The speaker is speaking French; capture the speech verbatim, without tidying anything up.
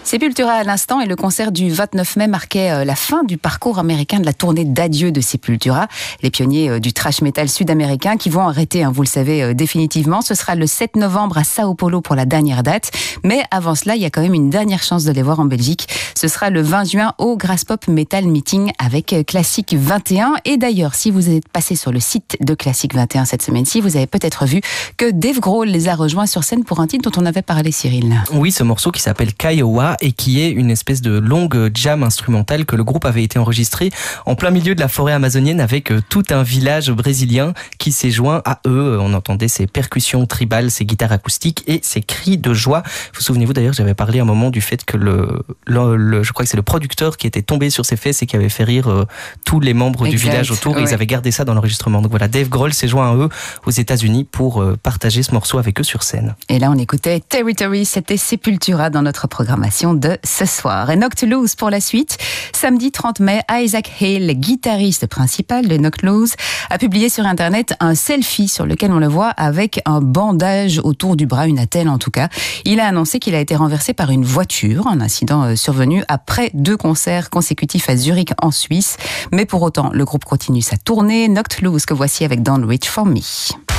Sepultura à l'instant, et le concert du vingt-neuf mai marquait la fin du parcours américain de la tournée d'adieu de Sepultura. Les pionniers du thrash metal sud-américain qui vont arrêter, hein, vous le savez, définitivement. Ce sera le sept novembre à Sao Paulo pour la dernière date. Mais avant cela, il y a quand même une dernière chance de les voir en Belgique. Ce sera le vingt juin au Graspop Metal Meeting avec Classic vingt et un. Et d'ailleurs, si vous êtes passé sur le site de Classic vingt et un cette semaine-ci, vous avez peut-être vu que Dave Grohl les a rejoints sur scène pour un titre dont on avait parlé, Cyril. Oui, ce morceau qui s'appelle Kiowa et qui est une espèce de longue jam instrumentale que le groupe avait été enregistré en plein milieu de la forêt amazonienne avec tout un village brésilien qui s'est joint à eux. On entendait ces percussions tribales, ces guitares acoustiques et ces cris de joie. Vous souvenez-vous d'ailleurs, j'avais parlé un moment du fait que le, le, le je crois que c'est le producteur qui était tombé sur ses fesses et qui avait fait rire euh, tous les membres exact, du village autour. Ouais. Et ils avaient gardé ça dans l'enregistrement. Donc voilà, Dave Grohl s'est joint à eux aux États-Unis pour euh, partager ce morceau avec eux sur scène. Et là, on écoutait Territory, c'était Sepultura dans notre programmation de ce soir. Et Knocked Loose pour la suite. Samedi trente mai, Isaac Hale, guitariste principal de Knocked Loose, a publié sur Internet un selfie sur lequel on le voit avec un bandage autour du bras, une attelle en tout cas. Il a annoncé qu'il a été renversé par une voiture, un incident survenu après deux concerts consécutifs à Zurich en Suisse. Mais pour autant, le groupe continue sa tournée. Knocked Loose que voici avec Don't Reach For Me.